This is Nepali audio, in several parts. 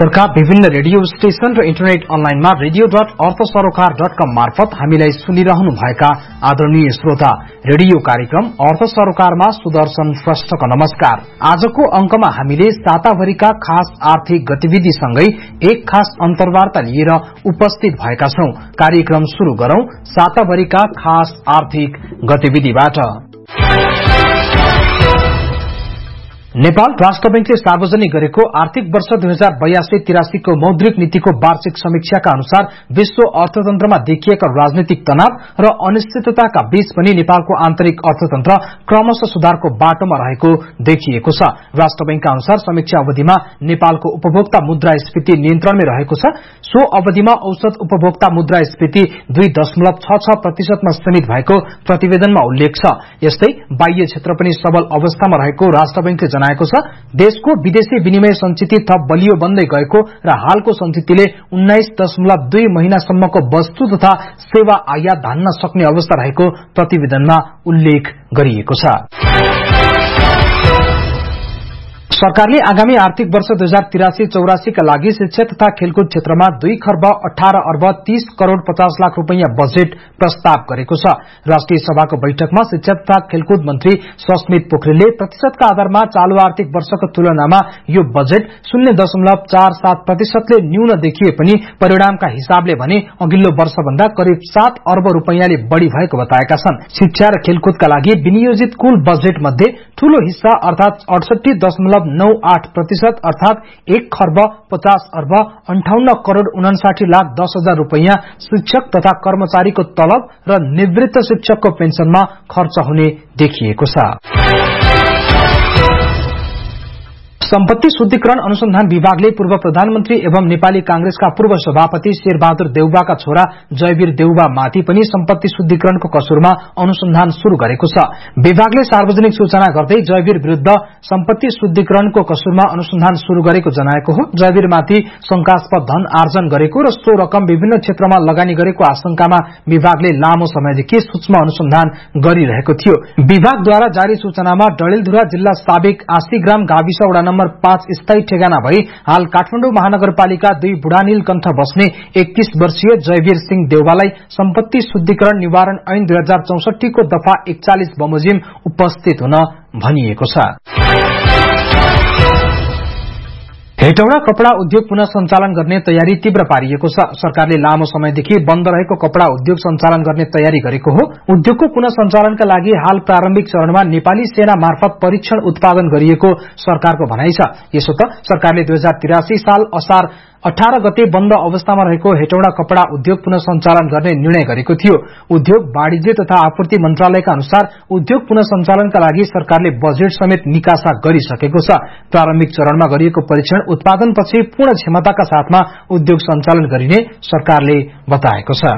देशभरका विभिन्न रेडियो स्टेशन र इन्टरनेट अनलाइनमा radio.arthsarocar.com मार्फत हामीलाई सुनिरहनु भएका आदरणीय श्रोता, रेडियो कार्यक्रम अर्थ सरोकारमा सुदर्शन श्रेष्ठको नमस्कार। आजको अंकमा हामीले साताभरिका खास आर्थिक गतिविधिसँगै एक खास अन्तर्वार्ता लिएर उपस्थित भएका छौं। कार्यक्रम शुरू गरौं साताभरिका खास आर्थिक गतिविधिबाट। नेपाल राष्ट्र बैंकले सार्वजनिक गरेको आर्थिक वर्ष 2082-83 को मौद्रिक नीतिको वार्षिक समीक्षाका अनुसार विश्व अर्थतन्त्रमा देखिएका राजनीतिक तनाव र अनिश्चितताका बीच पनि नेपालको आन्तरिक अर्थतन्त्र क्रमशः सुधारको बाटोमा रहेको देखिएको छ। राष्ट्र बैंकका अनुसार समीक्षा अवधिमा नेपालको उपभोक्ता मुद्रास्फीति नियन्त्रणमै रहेको छ। सो अवधिमा औसत उपभोक्ता मुद्रास्फीति 2.66% मा सीमित भएको प्रतिवेदनमा उल्लेख छ। यस्तै बाह्य क्षेत्र पनि सबल अवस्थामा रहेको राष्ट्र बैंकले जनाएको छ। देशको विदेशी विनिमय संचिति थप बलियो बन्दै गएको र हालको संचितिले 19.2 महिनासम्मको वस्तु तथा सेवा आयात धान्न सक्ने अवस्था रहेको प्रतिवेदनमा उल्लेख गरिएको छ। सरकारले आगामी आर्थिक वर्ष 2083-84 का लागि शिक्षा तथा खेलकुद क्षेत्रमा 2 खर्ब 18 अर्ब 30 करोड़ 50 लाख रूपैयाँ बजेट प्रस्ताव गरेको छ। राष्ट्रिय सभाको बैठकमा शिक्षा तथा खेलकुद मन्त्री सस्मित पोखरेलले प्रतिशतका आधारमा चालू आर्थिक वर्षको तुलनामा यो बजेट 0.47% ले न्यून देखिए पनि परिणामका हिसाबले भने अघिल्लो वर्षभन्दा करिब 7 अर्ब रूपैयाँले बढ़ी भएको बताएका छन्। शिक्षा र खेलकुदका लागि विनियोजित कुल बजेट मध्ये ठूलो हिस्सा अर्थात 68.98% अर्थात 1 खर्ब 50 अर्ब 58 करोड़ 59 लाख 10 हजार रूपैयाँ शिक्षक तथा कर्मचारीको तलब र निवृत्त शिक्षकको पेन्सनमा खर्च हुने देखिएको छ। सम्पत्ति शुद्धिकरण अनुसन्धान विभागले पूर्व प्रधानमन्त्री एवं नेपाली कांग्रेसका पूर्व सभापति शेरबहादुर देउवाका छोरा जयवीर देउवा माथि पनि सम्पत्ति शुद्धिकरणको कसुरमा अनुसन्धान शुरू गरेको छ। विभागले सार्वजनिक सूचना गर्दै जयवीर विरूद्ध सम्पत्ति शुद्धिकरणको कसुरमा अनुसन्धान शुरू गरेको जनाएको हो। जयवीरमाथि शंकास्पद धन आर्जन गरेको र सो रकम विभिन्न क्षेत्रमा लगानी गरेको आशंकामा विभागले लामो समयदेखि सूक्ष्म अनुसन्धान गरिरहेको थियो। विभागद्वारा जारी सूचनामा डडेलधुरा जिल्ला साबिक आशीग्राम गाविस वडा नम्बर 5 स्थायी ठेगाना भई हाल काठमाडौँ महानगरपालिका 2 बुढानील कण्ठ बस्ने 31 वर्षीय जयवीर सिंह देउवालाई सम्पत्ति शुद्धिकरण निवारण ऐन 2064 को दफा 41 बमोजिम उपस्थित हुन भनिएको छ। हेटौडा कपड़ा उद्योग पुनः सञ्चालन गर्ने तयारी तीव्र पारिएको छ। सरकारले लामो समयदेखि बन्द रहेको कपड़ा उद्योग सञ्चालन गर्ने तयारी गरेको हो। उद्योगको पुनः सञ्चालनका लागि हाल प्रारम्भिक चरणमा नेपाली सेना मार्फत परीक्षण उत्पादन गरिएको सरकारको भनाइ छ। यसो त सरकारले 2083 साल असार 18 गते बन्द अवस्थामा रहेको हेटौडा कपड़ा उद्योग पुनः सञ्चालन गर्ने निर्णय गरेको थियो। उद्योग वाणिज्य तथा आपूर्ति मन्त्रालयका अनुसार उद्योग पुनः सञ्चालनका लागि सरकारले बजेट समेत निकासा गरिसकेको छ। प्रारम्भिक चरणमा गरिएको परीक्षण उत्पादनपछि पूर्ण क्षमताका साथमा उद्योग सञ्चालन गरिने सरकारले बताएको छ।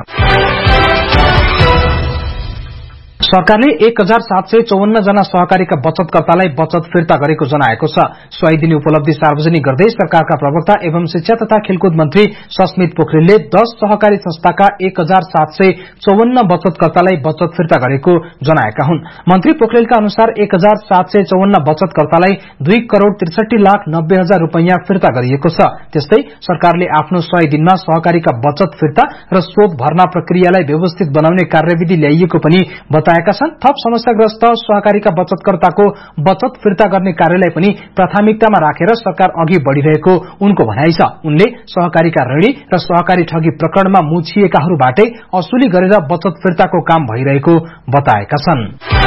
सरकारले 1754 जना सहकारीका बचतकर्तालाई बचत फिर्ता गरेको जनाएको छ। 100 दिने उपलब्धि सार्वजनिक गर्दै सरकारका प्रवक्ता एवं शिक्षा तथा खेलकुद मन्त्री सस्मित पोखरेलले 10 सहकारी संस्थाका 1754 बचतकर्तालाई बचत फिर्ता गरेको जनाएका हुन्। मन्त्री पोखरेलका अनुसार 1754 बचतकर्तालाई 2 करोड़ 63 लाख 90 हजार रूपैयाँ फिर्ता गरिएको छ। त्यस्तै सरकारले आफ्नो 100 दिनमा सहकारीका बचत फिर्ता र शोध भर्ना प्रक्रियालाई व्यवस्थित बनाउने कार्यविधि ल्याइएको पनि बताएका छन्। थप समस्याग्रस्त सहकारीका बचतकर्ताको बचत फिर्ता गर्ने कार्यलाई पनि प्राथमिकतामा राखेर सरकार अघि बढ़िरहेको उनको भनाइ छ। उनले सहकारीका ऋणी र सहकारी ठगी प्रकरणमा मुछिएकाहरूबाटै असुली गरेर बचत फिर्ताको काम भइरहेको बताएका छन्।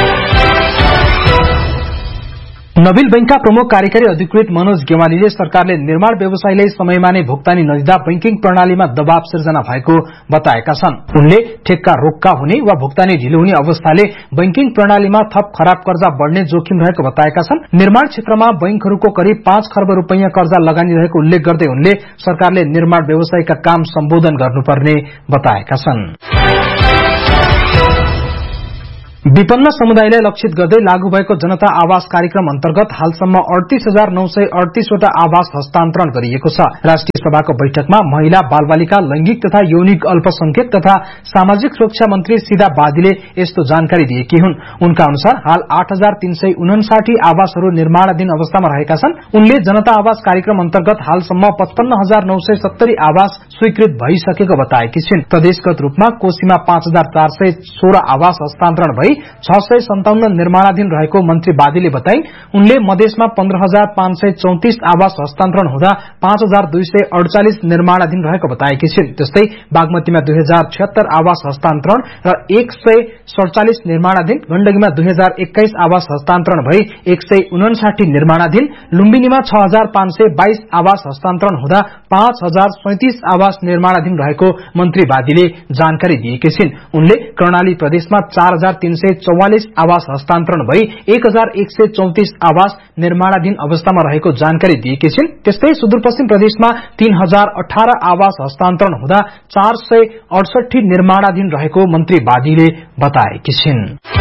नबिल बैंकका प्रमुख कार्यकारी अधिकृत मनोज गेवालीले सरकारले निर्माण व्यवसायीलाई समयमा नै भुक्तानी नदिँदा बैंकिङ प्रणालीमा दबाव सिर्जना भएको बताएका छन्। उनले ठेक्का रोक्का हुने वा भुक्तानी ढिलो हुने अवस्थाले बैंकिङ प्रणालीमा थप खराब कर्जा बढ़ने जोखिम रहेको बताएका छन्। निर्माण क्षेत्रमा बैंकहरूको करिब 5 खर्ब रूपैयाँ कर्जा लगानी रहेको उल्लेख गर्दै उनले सरकारले निर्माण व्यवसायीका काम सम्बोधन गर्नुपर्ने बताएका छन्। विपन्न समुदायलाई लक्षित गर्दै लागू भएको जनता आवास कार्यक्रम अन्तर्गत हालसम्म 38,938 वटा आवास हस्तान्तरण गरिएको छ। राष्ट्रिय सभाको बैठकमा महिला, बालबालिका, लैंगिक तथा यौनिक अल्पसंख्यक तथा सामाजिक सुरक्षा मन्त्री सीधा बादीले यस्तो जानकारी दिएकी हुन्। उनका अनुसार हाल 8,359 आवासहरू निर्माणाधीन अवस्थामा रहेका छन्। उनले जनता आवास कार्यक्रम अन्तर्गत हालसम्म 55,970 आवास स्वीकृत भइसकेको बताएकी छिन्। प्रदेशगत रूपमा कोशीमा 5,416 आवास हस्तान्तरण भई 657 निर्माणाधीन रहेको मन्त्री बादीले बताइन्। उनले मधेसमा 15,534 आवास हस्तान्तरण हुँदा 5,248 निर्माणाधीन रहेको बताएकी छिन्। त्यस्तै बागमतीमा 2,076 आवास हस्तान्तरण र 147 निर्माणाधीन, गण्डकीमा 2,021 आवास हस्तान्तरण भई 159 निर्माणाधीन, लुम्बिनीमा 6,522 आवास हस्तान्तरण हुँदा 5,037 आवास निर्माणाधीन रहेको मन्त्री बादीले जानकारी दिएकी छिन्। उनले कर्णाली प्रदेशमा 4,344 आवास हस्तान्तरण भई 1,134 आवास निर्माणाधीन अवस्थामा रहेको जानकारी दिएकी छिन्। त्यस्तै सुदूरपश्चिम प्रदेशमा 3,018 आवास हस्तान्तरण हुँदा 468 निर्माणाधीन रहेको मन्त्री बादीले बताएकी छिन्।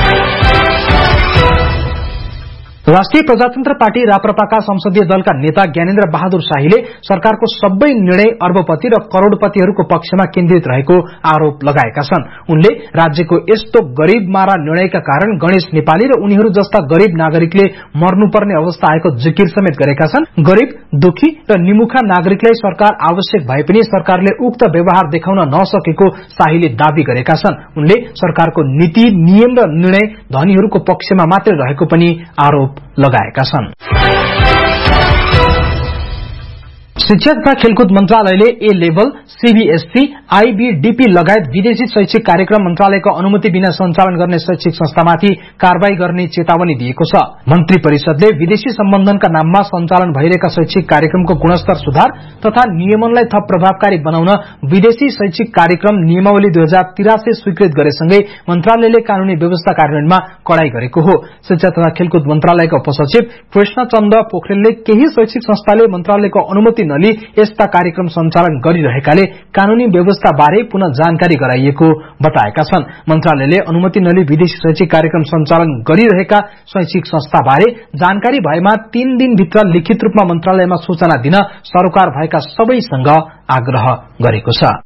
राष्ट्रिय प्रजातन्त्र पार्टी राप्रपाका संसदीय दलका नेता ज्ञानेन्द्र बहादुर शाहीले सरकारको सबै निर्णय अर्बपति र करोड़पतिहरूको पक्षमा केन्द्रित रहेको आरोप लगाएका छन्। उनले राज्यको यस्तो गरीब मारा निर्णयका कारण गणेश नेपाली र उनीहरू जस्ता गरीब नागरिकले मर्नुपर्ने अवस्था आएको जिकिर समेत गरेका छन्। गरीब, दुखी र निमुखा नागरिकलाई सरकार आवश्यक भए पनि सरकारले उक्त व्यवहार देखाउन नसकेको शाहीले दावी गरेका छन्। उनले सरकारको नीति, नियम र निर्णय धनीहरूको पक्षमा मात्रै रहेको पनि आरोप लगाएका छन्। शिक्षा तथा खेलकुद मन्त्रालयले ए लेभल, सीबीएसई, आईबीडीपी लगायत विदेशी शैक्षिक कार्यक्रम मन्त्रालयको अनुमति बिना सञ्चालन गर्ने शैक्षिक संस्थामाथि कारवाही गर्ने चेतावनी दिएको छ। मन्त्री परिषदले विदेशी सम्बन्धनका नाममा सञ्चालन भइरहेका शैक्षिक कार्यक्रमको गुणस्तर सुधार तथा नियमनलाई थप प्रभावकारी बनाउन विदेशी शैक्षिक कार्यक्रम नियमावली 2083 स्वीकृत गरेसँगै मन्त्रालयले कानूनी व्यवस्था कार्यान्वयनमा कडाई गरेको हो। शिक्षा तथा खेलकुद मन्त्रालयका उपसचिव कृष्णचन्द पोखरेलले केही शैक्षिक संस्थाले मन्त्रालयको अनुमति नलिई यस्ता कार्यक्रम सञ्चालन गरिरहेकाले कानूनी व्यवस्था बारे पुनः जानकारी गराइएको बताएका छन्। मन्त्रालयले अनुमति नलिई विदेशी शैक्षिक कार्यक्रम सञ्चालन गरिरहेका शैक्षिक संस्था बारे जानकारी भएमा 3 दिनभित्र लिखित रूपमा मन्त्रालयमा सूचना दिन सरकार भएका सबैसँग आग्रह गरेको छ।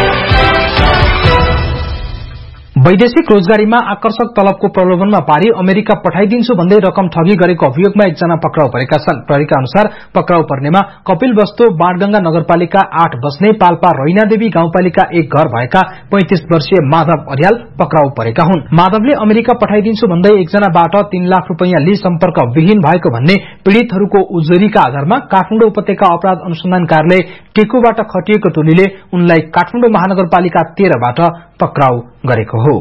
वैदेशिक रोजगारीमा आकर्षक तलबको प्रलोभनमा पारी अमेरिका पठाइदिन्छु भन्दै रकम ठगी गरेको अभियोगमा एकजना पक्राउ परेका छन्। प्रहरीका अनुसार पक्राउ पर्नेमा कपिलवस्तु बाणगंगा नगरपालिका 8 बस्ने पाल्पा रैनादेवी गाउँपालिका 1 घर भएका 35 वर्षीय माधव अर्याल पक्राउ परेका हुन्। माधवले अमेरिका पठाइदिन्छु भन्दै एकजनाबाट 3 लाख रुपैयाँ लिई सम्पर्क विहीन भएको भन्ने पीड़ितहरूको उजुरीका आधारमा काठमाडौँ उपत्यका अपराध अनुसन्धान कार्यालय टेकुबाट खटिएको टोलीले उनलाई काठमाडौँ महानगरपालिका 13 बाट पक्राउ गरेको हो।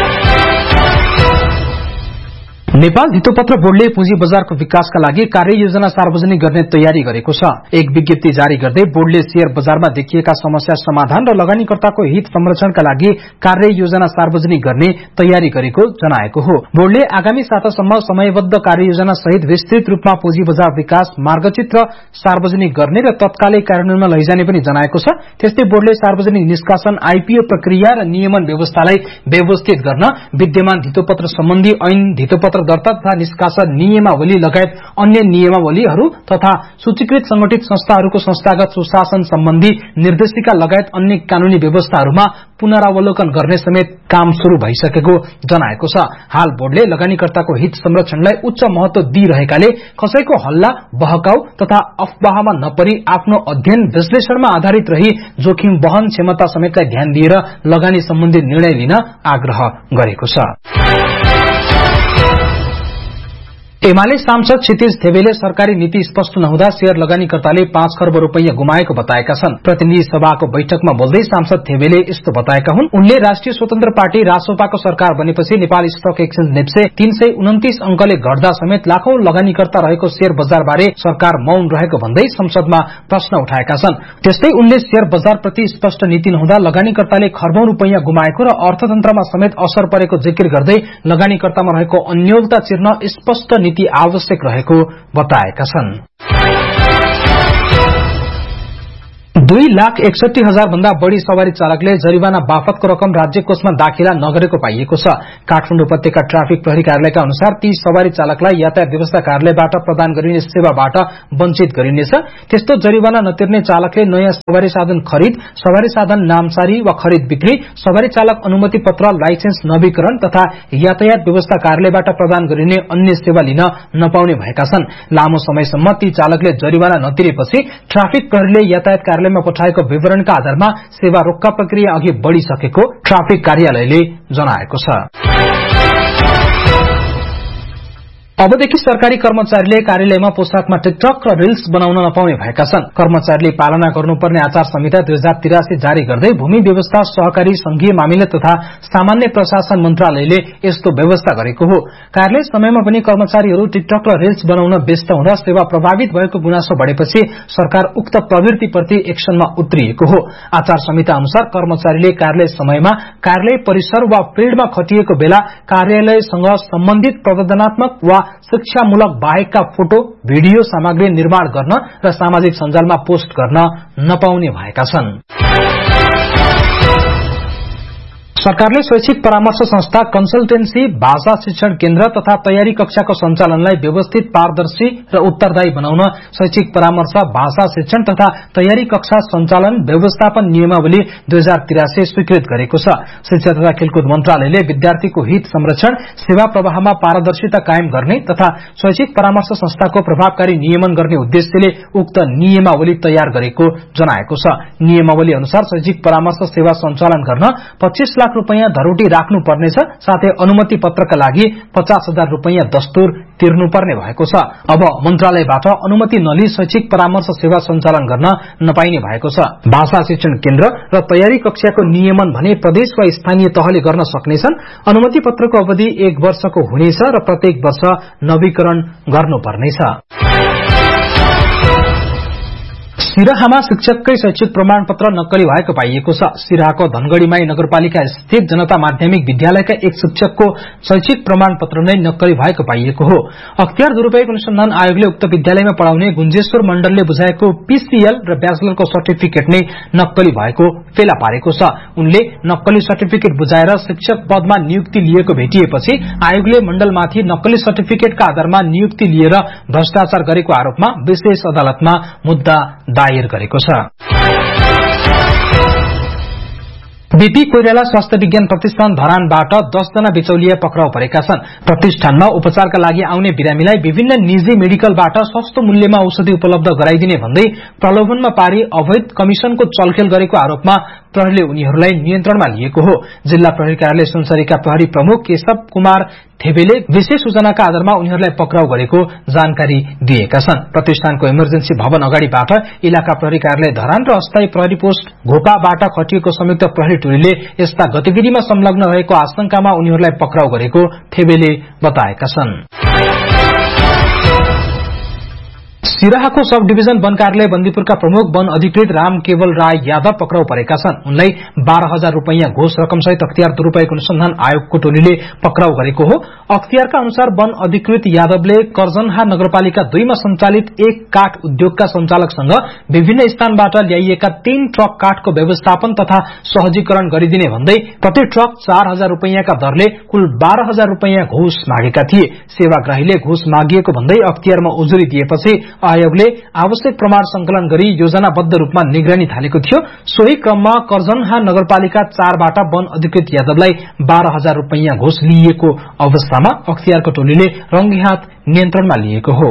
नेपाल धितोपत्र बोर्डले पुँजी बजारको विकासका लागि कार्ययोजना सार्वजनिक गर्ने तयारी गरेको छ। एक विज्ञप्ति जारी गर्दै बोर्डले शेयर बजारमा देखिएका समस्या समाधान र लगानीकर्ताको हित संरक्षणका लागि कार्ययोजना सार्वजनिक गर्ने तयारी गरेको जनाएको हो। बोर्डले आगामी सातासम्म समयबद्ध कार्ययोजना सहित विस्तृत रूपमा पुँजी बजार विकास मार्गचित्र सार्वजनिक गर्ने र तत्कालै कार्यान्वयनमा लैजाने पनि जनाएको छ। त्यस्तै बोर्डले सार्वजनिक निष्कासन, आईपीओ प्रक्रिया र नियमन व्यवस्थालाई व्यवस्थित गर्न विद्यमान धितोपत्र सम्बन्धी ऐन, धितोपत्र दर्ता तथा निष्कासन नियमावली लगायत अन्य नियमावलीहरू तथा सूचीकृत संगठित संस्थाहरूको संस्थागत सुशासन सम्बन्धी निर्देशिका लगायत अन्य कानूनी व्यवस्थाहरूमा पुनरावलोकन गर्ने समेत काम शुरू भइसकेको जनाएको छ। हाल बोर्डले लगानीकर्ताको हित संरक्षणलाई उच्च महत्व दिइरहेकाले कसैको हल्ला, बहकाउ तथा अफवाहमा नपरी आफ्नो अध्ययन विश्लेषणमा आधारित रही जोखिम वहन क्षमता समेतलाई ध्यान दिएर लगानी सम्बन्धी निर्णय लिन आग्रह गरेको छ। एमाले सांसद क्षितिज थेवेले सरकारी नीति स्पष्ट नहुँदा शेयर लगानीकर्ताले 5 खर्ब रुपैयाँ गुमाएको बताएका छन्। प्रतिनिधि सभाको बैठकमा बोल्दै सांसद थेवेले यस्तो बताएका हुन्। उनले राष्ट्रिय स्वतन्त्र पार्टी रासोपाको सरकार बनेपछि नेपाल स्टक एक्सचेन्ज नेप्से 329 अंकले घट्दा समेत लाखौं लगानीकर्ता रहेको शेयर बजार बारे सरकार मौन रहेको भन्दै संसदमा प्रश्न उठाएका छन्। त्यस्तै उनले शेयर बजार प्रति स्पष्ट नीति नहुँदा लगानीकर्ताले खर्बौं रुपैयाँ गुमाएको र अर्थतन्त्रमा समेत असर परेको जिकिर गर्दै लगानीकर्तामा रहेको अन्योलता चिर्न स्पष्ट नीति आवश्यक रहेको बताएका छन्। 2,61,000 भन्दा बढ़ी सवारी चालकले जरिवाना बापतको रकम राज्य कोषमा दाखिला नगरेको पाइएको छ। काठमाडौँ उपत्यका ट्राफिक प्रहरी कार्यालयका अनुसार ती सवारी चालकलाई यातायात व्यवस्था कार्यालयबाट प्रदान गरिने सेवाबाट वञ्चित गरिनेछ। त्यस्तो जरिवाना नतिर्ने चालकले नयाँ सवारी साधन खरिद, सवारी साधन नामसारी वा खरिद बिक्री, सवारी चालक अनुमति पत्र, लाइसेन्स नवीकरण तथा यातायात व्यवस्था कार्यालयबाट प्रदान गरिने अन्य सेवा लिन नपाउने भएका छन्। लामो समयसम्म ती चालकले जरिवाना नतिरेपछि ट्राफिक प्रहरीले यातायात कार्यालयमा पठाएको विवरणका आधारमा सेवा रोक्का प्रक्रिया अघि बढ़िसकेको ट्राफिक कार्यालयले जनाएको छ। अबदेखि सरकारी कर्मचारीले कार्यालयमा पोशाकमा टिकटक र रिल्स बनाउन नपाउने भएका छन्। कर्मचारीले पालना गर्नुपर्ने आचार संहिता 2083 जारी गर्दै भूमि व्यवस्था, सहकारी, संघीय मामिला तथा सामान्य प्रशासन मन्त्रालयले यस्तो व्यवस्था गरेको हो। कार्यालय समयमा पनि कर्मचारीहरू टिकटक र रिल्स बनाउन व्यस्त हुँदा सेवा प्रभावित भएको गुनासो बढ़ेपछि सरकार उक्त प्रवृत्तिप्रति एक्सनमा उत्रिएको हो। आचार संहिता अनुसार कर्मचारीले कार्यालय समयमा कार्यालय परिसर वा फिल्डमा खटिएको बेला कार्यालयसँग सम्बन्धित प्रबन्धनात्मक वा शिक्षामूलक बाहेकका फोटो, भिडियो सामग्री निर्माण गर्न र सामाजिक सञ्जालमा पोस्ट गर्न नपाउने भएका छन्। सरकारले शैक्षिक परामर्श संस्था, कन्सल्टेन्सी, भाषा शिक्षण केन्द्र तथा तयारी कक्षाको सञ्चालनलाई व्यवस्थित, पारदर्शी र उत्तरदायी बनाउन शैक्षिक परामर्श, भाषा शिक्षण तथा तयारी कक्षा सञ्चालन व्यवस्थापन नियमावली 2083 स्वीकृत गरेको छ। शिक्षा तथा खेलकुद मन्त्रालयले विद्यार्थीको हित संरक्षण, सेवा प्रवाहमा पारदर्शिता कायम गर्ने तथा शैक्षिक परामर्श संस्थाको प्रभावकारी नियमन गर्ने उद्देश्यले उक्त नियमावली तयार गरेको जनाएको छ। नियमावली अनुसार शैक्षिक परामर्श सेवा सञ्चालन गर्न 25 लाख रुपैयाँ धरोटी राख्नु पर्नेछ। साथै अनुमति पत्रका लागि 50,000 रुपैयाँ दस्तुर तिर्नुपर्ने भएको छ। अब मन्त्रालयबाट अनुमति नलिई शैक्षिक परामर्श सेवा सञ्चालन गर्न नपाइने भएको छ। भाषा शिक्षण केन्द्र र तयारी कक्षाको नियमन भने प्रदेश वा स्थानीय तहले गर्न सक्नेछन्। अनुमति पत्रको अवधि 1 वर्षको हुनेछ र प्रत्येक वर्ष नवीकरण गर्नुपर्नेछ। सिराहामा शिक्षककै शैक्षिक प्रमाणपत्र नक्कली भएको पाइएको छ। सिराहाको धनगढ़ीमाई नगरपालिका स्थित जनता माध्यमिक विद्यालयका एक शिक्षकको शैक्षिक प्रमाणपत्र नै नक्कली भएको पाइएको हो। अख्तियार दुरूपयोग अनुसन्धान आयोगले उक्त विद्यालयमा पढ़ाउने गुन्जेश्वर मण्डलले बुझाएको पीसीएल र ब्याचलरको सर्टिफिकेट नै नक्कली भएको फेला पारेको छ। उनले नक्कली सर्टिफिकेट बुझाएर शिक्षक पदमा नियुक्ति लिएको भेटिएपछि आयोगले मण्डलमाथि नक्कली सर्टिफिकेटका आधारमा नियुक्ति लिएर भ्रष्टाचार गरेको आरोपमा विशेष अदालतमा मुद्दा दायर गरेको छ। बीपी कोइराला स्वास्थ्य विज्ञान प्रतिष्ठान धरानबाट 10 जना बिचौलिया पक्राउ परेका छन्। प्रतिष्ठानमा उपचारका लागि आउने बिरामीलाई विभिन्न निजी मेडिकलबाट सस्तो मूल्यमा औषधि उपलब्ध गराइदिने भन्दै प्रलोभनमा पारी अवैध कमिशनको चलखेल गरेको आरोपमा प्रहरीले उनीहरूलाई नियन्त्रणमा लिएको हो। जिल्ला प्रहरी कार्यालय सुनसरीका प्रहरी प्रमुख केशव कुमार थेबेले विशेष सूचनाका आधारमा उनीहरूलाई पक्राउ गरेको जानकारी दिएका छन्। प्रतिष्ठानको इमर्जेन्सी भवन अगाडिबाट इलाका प्रहरी कार्यालय धरान र अस्थायी प्रहरी पोस्ट घोपाबाट खटिएको संयुक्त प्रहरी टोलीले यस्ता गतिविधिमा संलग्न रहेको आशंकामा उनीहरूलाई पक्राउ गरेको थेबेले बताएका छन्। सिराहाको सब डिभिजन वन कार्यालय बन्दीपुरका प्रमुख वन अधिकृत राम केवल राय यादव पक्राउ परेका छन्। उनलाई 12,000 रुपैयाँ घोष रकमसहित अख्तियार दुरूपयोग अनुसन्धान आयोगको टोलीले पक्राउ गरेको हो। अख्तियारका अनुसार वन अधिकृत यादवले कर्जनहा नगरपालिका 2 मा सञ्चालित एक काठ उद्योगका सञ्चालकसँग विभिन्न स्थानबाट ल्याइएका 3 ट्रक काठको व्यवस्थापन तथा सहजीकरण गरिदिने भन्दै प्रति ट्रक 4,000 रुपैयाँका दरले कुल 12,000 रुपैयाँ घोष मागेका थिए। सेवाग्राहीले घोष मागिएको भन्दै अख्तियारमा उजुरी दिएपछि आयोगले आवश्यक प्रमाण संकलन गरी योजनाबद्ध रूपमा निगरानी थालेको थियो। सोही क्रममा कर्जनहा नगरपालिका 4 बाट वन अधिकृत यादवलाई 12,000 रुपैयाँ घोष लिइएको अवस्थामा अख्तियारको टोलीले रंगे हात नियन्त्रणमा लिएको हो।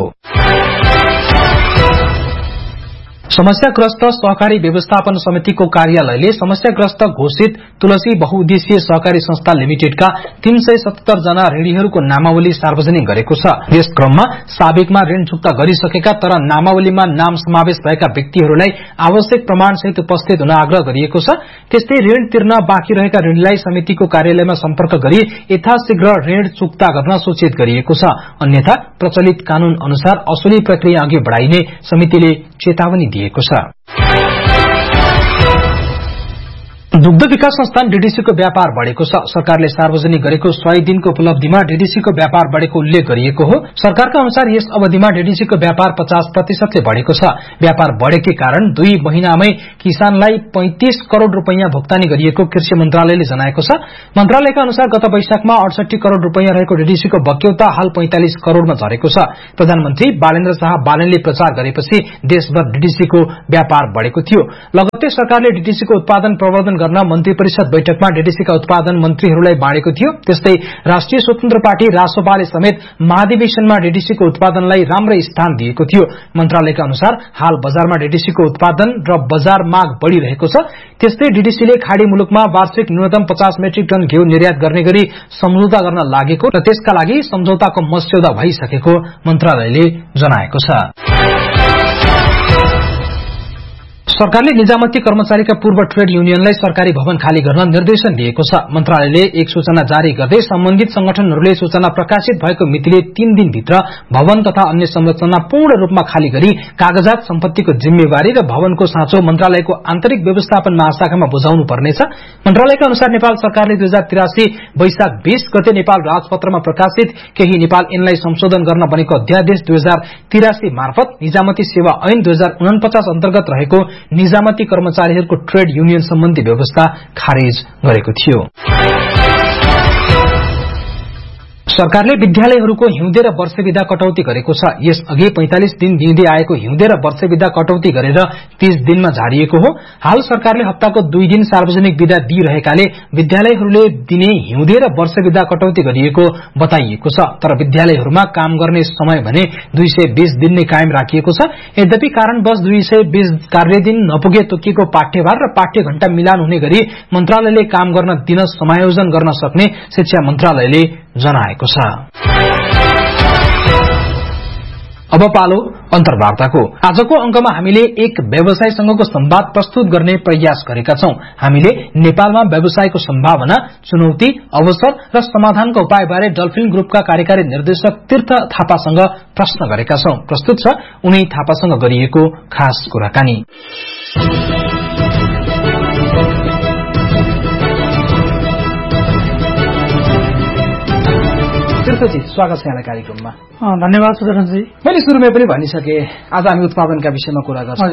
समस्याग्रस्त सहकारी व्यवस्थापन समितिको कार्यालयले समस्याग्रस्त घोषित तुलसी बहुउद्देश्यीय सहकारी संस्था लिमिटेडका 377 जना ऋणीहरूको नामावली सार्वजनिक गरेको छ। यस क्रममा साबिकमा ऋण चुक्ता गरिसकेका तर नामावलीमा नाम समावेश भएका व्यक्तिहरूलाई आवश्यक प्रमाणसहित उपस्थित हुन आग्रह गरिएको छ। त्यस्तै ऋण तिर्न बाँकी रहेका ऋणीलाई समितिको कार्यालयमा सम्पर्क गरी यथाशीघ्र ऋण चुक्ता गर्न सूचित गरिएको छ। अन्यथा प्रचलित कानून अनुसार असुली प्रक्रिया अघि बढाइने समितिले चेतावनी दिएको छ। दुग्ध विकास संस्थान डीडीसीको व्यापार बढ़ेको छ। सरकारले सार्वजनिक गरेको 100 दिनको उपलब्धिमा डीडीसीको व्यापार बढ़ेको उल्लेख गरिएको हो। सरकारका अनुसार यस अवधिमा डीडीसीको व्यापार 50% ले बढ़ेको छ। व्यापार बढ़ेकै कारण 2 महिनामै किसानलाई 35 करोड़ रुपैयाँ भुक्तानी गरिएको कृषि मन्त्रालयले जनाएको छ। मन्त्रालयका अनुसार गत वैशाखमा 68 करोड़ रुपैयाँ रहेको डीडीसीको बक्यौता हाल 45 करोड़मा झरेको छ। प्रधानमन्त्री बालेन्द्र शाह बालेनले प्रचार गरेपछि देशभर डीडीसीको व्यापार बढ़ेको थियो। लगत्तै सरकारले डीडीसीको उत्पादन प्रवर्धन गर्न मन्त्री परिषद बैठकमा डीडीसीका उत्पादन मन्त्रीहरूलाई बाँडेको थियो। त्यस्तै राष्ट्रिय स्वतन्त्र पार्टी रासोपाले समेत महाधिवेशनमा डीडीसीको उत्पादनलाई राम्रै स्थान दिएको थियो। मन्त्रालयका अनुसार हाल बजारमा डीडीसीको उत्पादन र बजार माग बढ़िरहेको छ। त्यस्तै डीडीसीले खाड़ी मुलुकमा वार्षिक न्यूनतम 50 मेट्रिक टन घिउ निर्यात गर्ने गरी सम्झौता गर्न लागेको र त्यसका लागि सम्झौताको मस्यौदा भइसकेको मन्त्रालयले जनाएको छ। सरकारले निजामती कर्मचारीका पूर्व ट्रेड युनियनलाई सरकारी भवन खाली गर्न निर्देशन दिएको छ। मन्त्रालयले एक सूचना जारी गर्दै सम्बन्धित संगठनहरूले सूचना प्रकाशित भएको मितिले 3 दिनभित्र भवन तथा अन्य संरचना पूर्ण रूपमा खाली गरी कागजात सम्पत्तिको जिम्मेवारी र भवनको साँचो मन्त्रालयको आन्तरिक व्यवस्थापन महाशाखामा बुझाउनु पर्नेछ। मन्त्रालयका अनुसार नेपाल सरकारले 2083 वैशाख 20 गते नेपाल राजपत्रमा प्रकाशित केही नेपाल ऐनलाई संशोधन गर्न बनेको अध्यादेश 2083 मार्फत निजामती सेवा ऐन 2049 अन्तर्गत रहेको निजामती कर्मचारीहरूको ट्रेड युनियन सम्बन्धी व्यवस्था खारेज गरेको थियो। सरकारले विद्यालयहरूको हिउँदे र वर्षे विदा कटौती गरेको छ। यसअघि 45 दिन दिँदै आएको हिउँदे र वर्षे विदा कटौती गरेर 30 दिनमा झारिएको हो। हाल सरकारले हप्ताको 2 दिन सार्वजनिक विदा दिइरहेकाले विद्यालयहरूले दिने हिउँदे र वर्षे विदा कटौती गरिएको बताइएको छ। तर विद्यालयहरूमा काम गर्ने समय भने 220 दिन नै कायम राखिएको छ। यद्यपि कारणवश 220 कार्यदिन नपुगे तोकिएको पाठ्यभार र पाठ्य घण्टा मिलान हुने गरी मन्त्रालयले काम गर्न दिन समायोजन गर्न सक्ने शिक्षा मन्त्रालयले जनाएको छ। अब पालो अन्तर्वार्ताको। आजको अंकमा हामीले एक व्यवसायसँगको संवाद प्रस्तुत गर्ने प्रयास गरेका छौं। हामीले नेपालमा व्यवसायको सम्भावना, चुनौती, अवसर र समाधानका उपायबारे डल्फिन ग्रुपका कार्यकारी निर्देशक तीर्थ थापासँग प्रश्न गरेका छौं। प्रस्तुत छ उनी थापासँग गरिएको खास कुराकानी। तीर्थजी, स्वागत छ यहाँलाई कार्यक्रममा। धन्यवाद सुदर्शनजी। मैले सुरुमै पनि भनिसके आज हामी उत्पादनका विषयमा कुरा गर्छौं।